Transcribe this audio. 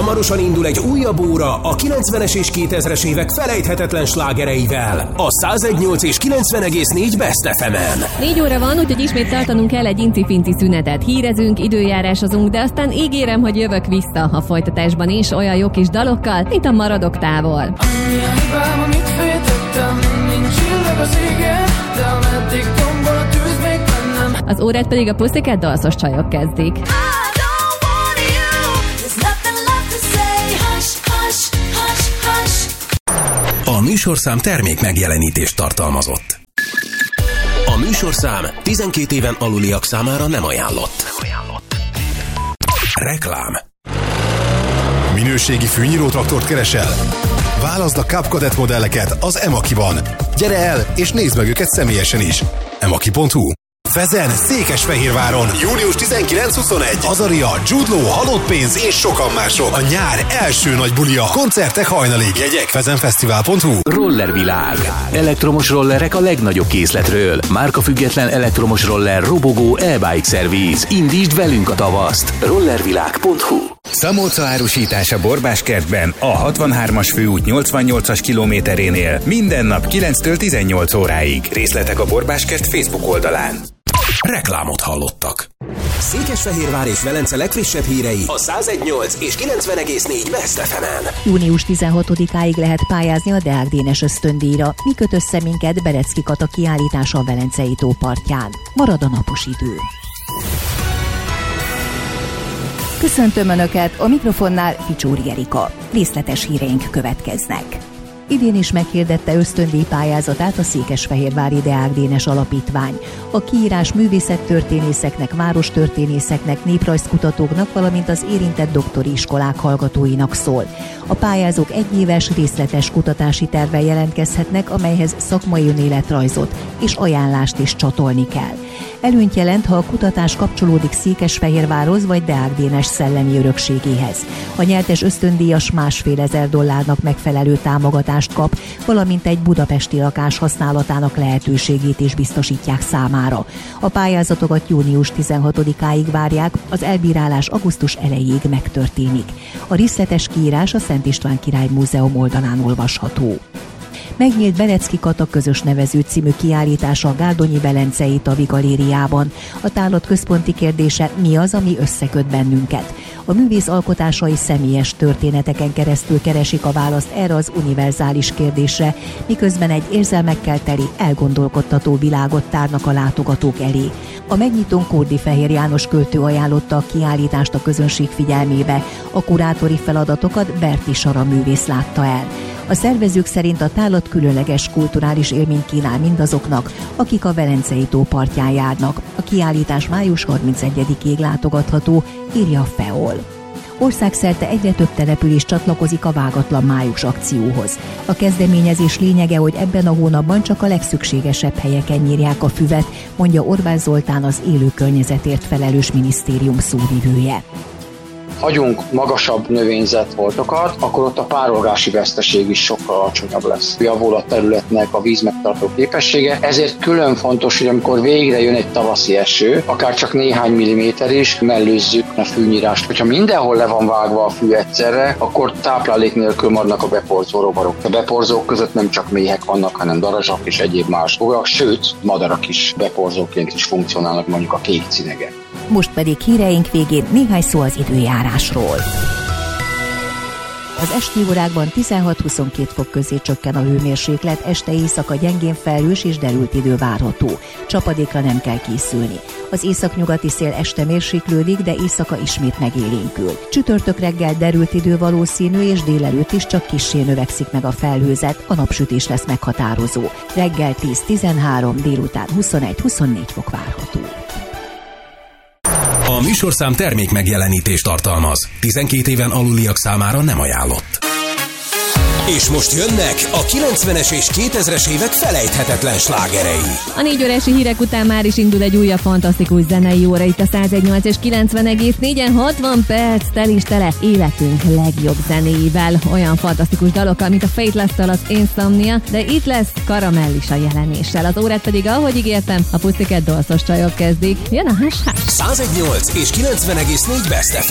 hamarosan indul egy újabb óra a 90-es és 2000-es évek felejthetetlen slágereivel. A 101.8 és 90,4 Best FM-en. 4 óra van, úgyhogy ismét tartanunk kell egy inci-finci szünetet. Hírezünk, időjárásozunk, de aztán ígérem, hogy jövök vissza a folytatásban is olyan jó kis dalokkal, mint a Maradok távol. Annyi a hibám, amit féltettem, nincs csillag az égen, de ameddig tombol a tűz még bennem. Az órát pedig a Pussycat dalszos csajok kezdik. A műsorszám termék megjelenítést tartalmazott. A műsorszám 12 éven aluliak számára nem ajánlott. Reklám. Minőségi fűnyírótraktort keresel? Válaszd a Cup Cadet modelleket az Emaki-ban. Gyere el és nézd meg őket személyesen is. emaki.hu. Fezen, Székesfehérváron, június 19-21. Azaria, Jude Law, Halott pénz és sokan mások. A nyár első nagy bulia. Koncertek hajnalig. Jegyek fezenfesztivál.hu. Rollervilág. Elektromos rollerek a legnagyobb készletről. Márkafüggetlen elektromos roller robogó e-bike szerviz. Indítsd velünk a tavaszt. Rollervilág.hu. Szamóca árusítása Borbáskertben, a 63-as főút 88-as kilométerénél minden nap 9-től 18 óráig. Részletek a Borbáskert Facebook oldalán. Reklámot hallottak. Székesfehérvár és Velence legfrissebb hírei a 101.8 és 90,4 Best FM-en. Június 16-áig lehet pályázni a Deák Dénes ösztöndíjra. Mi köt össze minket Berecki Kata kiállítása a Velencei tó partján. Marad a napos idő. Köszöntöm Önöket, a mikrofonnál Ficsúri Erika. Részletes híreink következnek. Idén is meghirdette ösztöndíj pályázatát a Székesfehérvári Deák Dénes Alapítvány. A kiírás művészettörténészeknek, várostörténészeknek, néprajzkutatóknak, valamint az érintett doktori iskolák hallgatóinak szól. A pályázók egyéves, részletes kutatási tervvel jelentkezhetnek, amelyhez szakmai önéletrajzot és ajánlást is csatolni kell. Előnyt jelent, ha a kutatás kapcsolódik Székesfehérvárhoz vagy Deák Dénes szellemi örökségéhez. A nyertes ösztöndíjas $1500 megfelelő támogatást kap, valamint egy budapesti lakás használatának lehetőségét is biztosítják számára. A pályázatokat június 16-áig várják, az elbírálás augusztus elejéig megtörténik. A részletes kiírás a Szent István Király Múzeum oldalán olvasható. Megnyílt Berecki Kata közös nevező című kiállítása a Gárdonyi Velencei Tavi Galériában. A tárlat központi kérdése: mi az, ami összeköt bennünket? A művész alkotásai személyes történeteken keresztül keresik a választ erre az univerzális kérdésre, miközben egy érzelmekkel teli, elgondolkodtató világot tárnak a látogatók elé. A megnyitón Kórdi Fehér János költő ajánlotta a kiállítást a közönség figyelmébe, a kurátori feladatokat Berti Sara művész látta el. A szervezők szerint a tárlat különleges kulturális élményt kínál mindazoknak, akik a Velencei tó partján járnak. A kiállítás május 31-ig látogatható, írja a FEOL. Országszerte egyre több település csatlakozik a Vágatlan május akcióhoz. A kezdeményezés lényege, hogy ebben a hónapban csak a legszükségesebb helyeken nyírják a füvet, mondja Orbán Zoltán, az élő környezetért felelős minisztérium szóvivője. Hagyunk magasabb növényzetfoltokat, akkor ott a párolgási veszteség is sokkal alacsonyabb lesz. Javul a területnek a vízmegtartó képessége, ezért külön fontos, hogy amikor végre jön egy tavaszi eső, akár csak néhány milliméter is, mellőzzük a fűnyírást. Hogyha mindenhol le van vágva a fű egyszerre, akkor táplálék nélkül maradnak a beporzó rovarok. A beporzók között nem csak méhek vannak, hanem darazsak és egyéb más bogarak, sőt, madarak is beporzóként is funkcionálnak, mondjuk a kék cinege. Most pedig híreink végén néhány szó az időjárásról. Az esti órákban 16-22 fok közé csökken a hőmérséklet, este éjszaka gyengén felhős és derült idő várható. Csapadékra nem kell készülni. Az északnyugati szél este mérséklődik, de éjszaka ismét megélénkül. Csütörtök reggel derült idő valószínű, és délelőtt is csak kissé növekszik meg a felhőzet, a napsütés lesz meghatározó. Reggel 10-13, délután 21-24 fok várható. A műsorszám termék megjelenítést tartalmaz. 12 éven aluliak számára nem ajánlott. És most jönnek a 90-es és 2000-es évek felejthetetlen slágerei. A 4 órási hírek után már is indul egy újabb fantasztikus zenei óra itt a 101.8 és 90,4-en. 60 perc tel is tele életünk legjobb zenéivel. Olyan fantasztikus dalokkal, mint a Fateless-től az Insomnia, de itt lesz Karamell is a jelenéssel. Az órát pedig, ahogy ígértem, a Pussycat dalszos csajok kezdik. Jön a hash-hash. 101.8 és 90,4 Best FM.